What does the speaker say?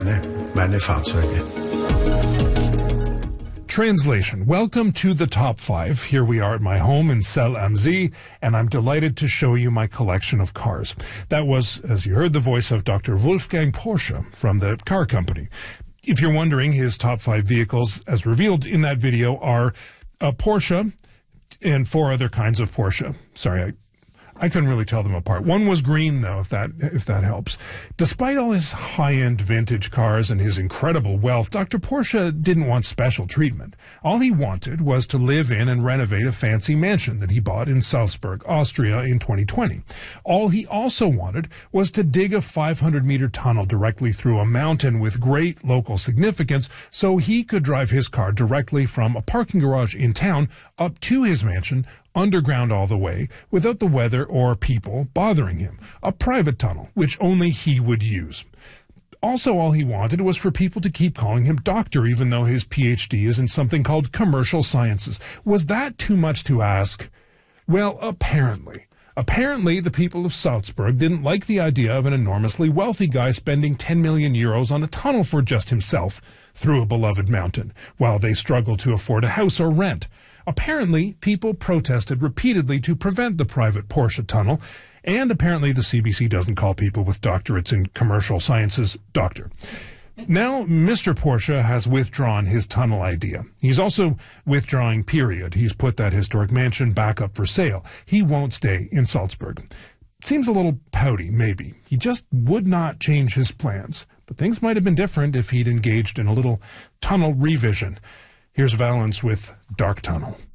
Translation. Welcome to the Top 5. Here we are at my home in Celle am See, and I'm delighted to show you my collection of cars. That was, as you heard, the voice of Dr. Wolfgang Porsche from the car company. If you're wondering, his top 5 vehicles, as revealed in that video, are a Porsche and 4 other kinds of Porsche. Sorry, I couldn't really tell them apart. One was green, though, if that helps. Despite all his high-end vintage cars and his incredible wealth, Dr. Porsche didn't want special treatment. All he wanted was to live in and renovate a fancy mansion that he bought in Salzburg, Austria in 2020. All he also wanted was to dig a 500-meter tunnel directly through a mountain with great local significance so he could drive his car directly from a parking garage in town up to his mansion, underground all the way, without the weather or people bothering him. A private tunnel, which only he would use. Also, all he wanted was for people to keep calling him doctor, even though his PhD is in something called commercial sciences. Was that too much to ask? Well, apparently. Apparently, the people of Salzburg didn't like the idea of an enormously wealthy guy spending 10 million euros on a tunnel for just himself through a beloved mountain, while they struggled to afford a house or rent. Apparently, people protested repeatedly to prevent the private Porsche tunnel, and apparently the CBC doesn't call people with doctorates in commercial sciences doctor. Now, Mr. Porsche has withdrawn his tunnel idea. He's also withdrawing, period. He's put that historic mansion back up for sale. He won't stay in Salzburg. Seems a little pouty, maybe. He just would not change his plans. But things might have been different if he'd engaged in a little tunnel revision. Here's Valence with Dark Tunnel.